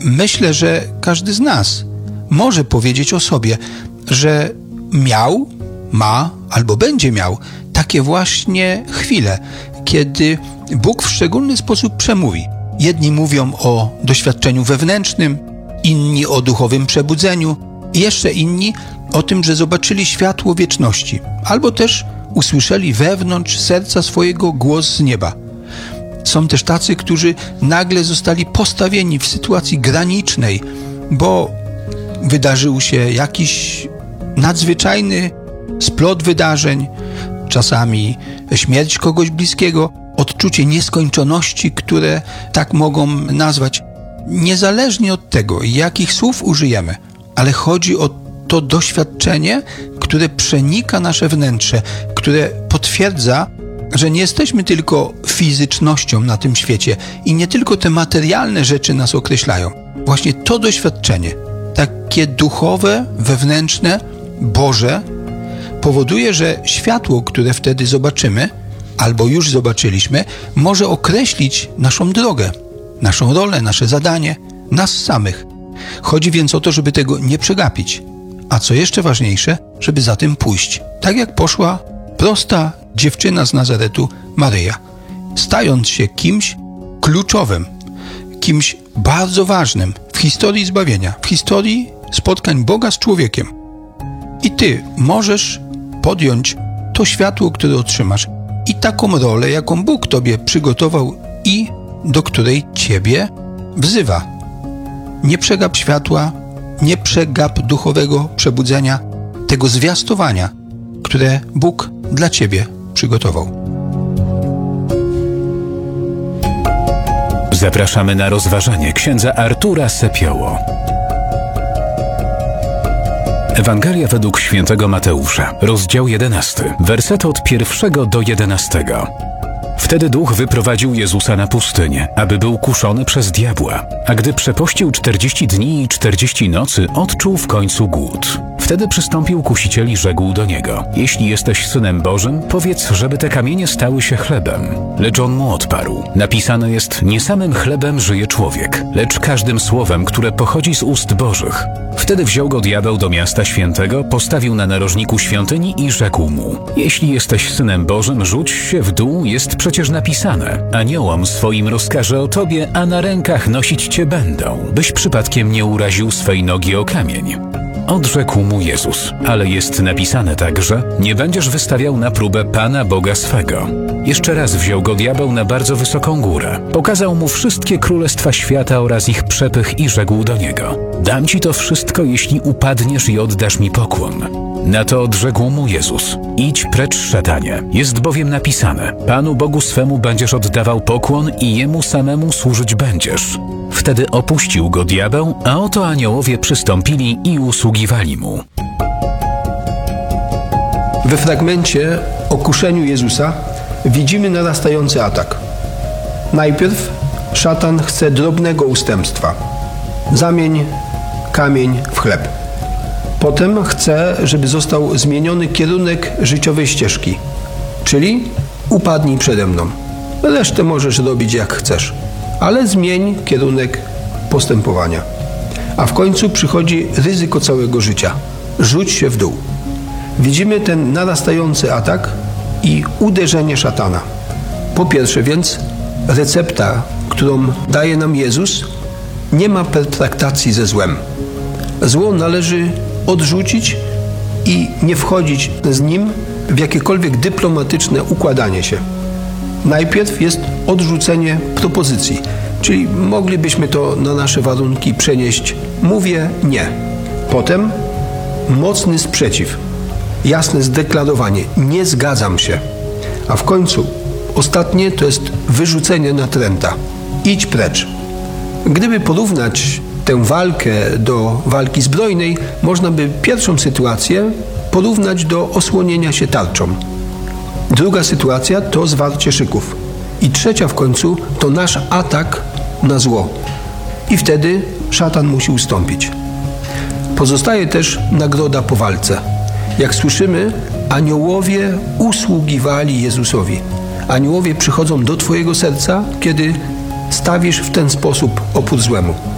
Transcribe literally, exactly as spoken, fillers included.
Myślę, że każdy z nas może powiedzieć o sobie, że miał, ma albo będzie miał takie właśnie chwile, kiedy Bóg w szczególny sposób przemówi. Jedni mówią o doświadczeniu wewnętrznym, inni o duchowym przebudzeniu i jeszcze inni o tym, że zobaczyli światło wieczności, albo też usłyszeli wewnątrz serca swojego głos z nieba. Są też tacy, którzy nagle zostali postawieni w sytuacji granicznej, bo wydarzył się jakiś nadzwyczajny splot wydarzeń, czasami śmierć kogoś bliskiego, odczucie nieskończoności, które tak mogą nazwać. Niezależnie od tego, jakich słów użyjemy, ale chodzi o to doświadczenie, które przenika nasze wnętrze, które potwierdza, że nie jesteśmy tylko fizycznością na tym świecie i nie tylko te materialne rzeczy nas określają. Właśnie to doświadczenie, takie duchowe, wewnętrzne, Boże, powoduje, że światło, które wtedy zobaczymy, albo już zobaczyliśmy, może określić naszą drogę, naszą rolę, nasze zadanie, nas samych. Chodzi więc o to, żeby tego nie przegapić, a co jeszcze ważniejsze, żeby za tym pójść. Tak jak poszła prosta dziewczyna z Nazaretu, Maryja, stając się kimś kluczowym, kimś bardzo ważnym w historii zbawienia, w historii spotkań Boga z człowiekiem. I ty możesz podjąć to światło, które otrzymasz i taką rolę, jaką Bóg tobie przygotował i do której ciebie wzywa. Nie przegap światła, nie przegap duchowego przebudzenia, tego zwiastowania, które Bóg dla ciebie przygotował. Zapraszamy na rozważanie księdza Artura Sepioło. Ewangelia według świętego Mateusza, rozdział jedenasty, wersety od pierwszego do jedenastego. Wtedy duch wyprowadził Jezusa na pustynię, aby był kuszony przez diabła, a gdy przepościł czterdzieści dni i czterdzieści nocy, odczuł w końcu głód. Wtedy przystąpił kusiciel i rzekł do niego: jeśli jesteś Synem Bożym, powiedz, żeby te kamienie stały się chlebem. Lecz on mu odparł: napisane jest, nie samym chlebem żyje człowiek, lecz każdym słowem, które pochodzi z ust Bożych. Wtedy wziął go diabeł do miasta świętego, postawił na narożniku świątyni i rzekł mu: jeśli jesteś Synem Bożym, rzuć się w dół, jest przecież napisane, aniołom swoim rozkaże o tobie, a na rękach nosić cię będą, byś przypadkiem nie uraził swej nogi o kamień. Odrzekł mu Jezus: ale jest napisane także, nie będziesz wystawiał na próbę Pana Boga swego. Jeszcze raz wziął go diabeł na bardzo wysoką górę. Pokazał mu wszystkie królestwa świata oraz ich przepych i rzekł do niego: dam ci to wszystko, jeśli upadniesz i oddasz mi pokłon. Na to odrzekł mu Jezus: idź precz, szatanie. Jest bowiem napisane, Panu Bogu swemu będziesz oddawał pokłon i Jemu samemu służyć będziesz. Wtedy opuścił go diabeł, a oto aniołowie przystąpili i usługiwali mu. We fragmencie o kuszeniu Jezusa widzimy narastający atak. Najpierw szatan chce drobnego ustępstwa. Zamień kamień w chleb. Potem chce, żeby został zmieniony kierunek życiowej ścieżki, czyli upadnij przede mną. Resztę możesz robić jak chcesz, ale zmień kierunek postępowania. A w końcu przychodzi ryzyko całego życia. Rzuć się w dół. Widzimy ten narastający atak i uderzenie szatana. Po pierwsze więc recepta, którą daje nam Jezus, nie ma pertraktacji ze złem. Zło należy odrzucić i nie wchodzić z nim w jakiekolwiek dyplomatyczne układanie się. Najpierw jest odrzucenie propozycji, czyli moglibyśmy to na nasze warunki przenieść: mówię nie. Potem mocny sprzeciw, jasne zdeklarowanie: nie zgadzam się. A w końcu ostatnie to jest wyrzucenie natręta: idź precz. Gdyby porównać tę walkę do walki zbrojnej, można by pierwszą sytuację porównać do osłonienia się tarczą. Druga sytuacja to zwarcie szyków. I trzecia w końcu to nasz atak na zło. I wtedy szatan musi ustąpić. Pozostaje też nagroda po walce. Jak słyszymy, aniołowie usługiwali Jezusowi. Aniołowie przychodzą do twojego serca, kiedy stawisz w ten sposób opór złemu.